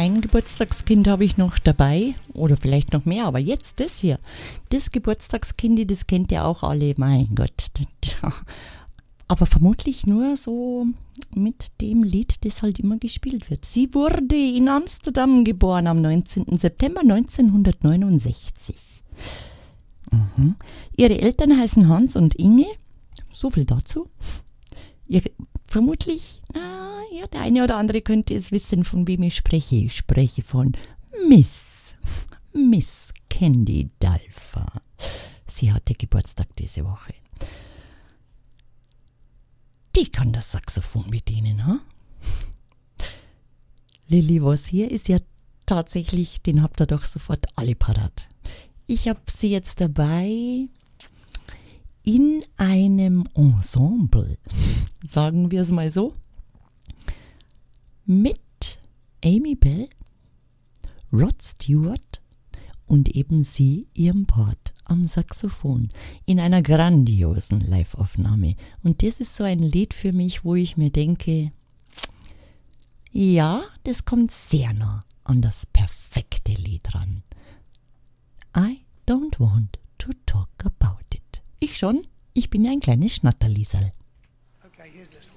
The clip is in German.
ein Geburtstagskind habe ich noch dabei oder vielleicht noch mehr, aber jetzt das hier, das Geburtstagskind, das kennt ihr auch alle, mein Gott. Aber vermutlich nur so mit dem Lied, das halt immer gespielt wird. Sie wurde in Amsterdam geboren am 19. September 1969. Ihre Eltern heißen Hans und Inge, so viel dazu. Vermutlich, ja, der eine oder andere könnte es wissen, von wem ich spreche. Ich spreche von Miss Candy Dalfer. Sie hatte Geburtstag diese Woche. Die kann das Saxophon bedienen, ha? Lilly Was hier ist ja tatsächlich, den habt ihr doch sofort alle parat. Ich habe sie jetzt dabei in einem Ensemble, sagen wir es mal so, mit Amy Bell, Rod Stewart und eben sie ihrem Part am Saxophon in einer grandiosen Live-Aufnahme. Und das ist so ein Lied für mich, wo ich mir denke, ja, das kommt sehr nah an das perfekte Lied ran. I don't want to talk about it. Ich schon, ich bin ja ein kleines Schnatterliesel. Okay, here's this.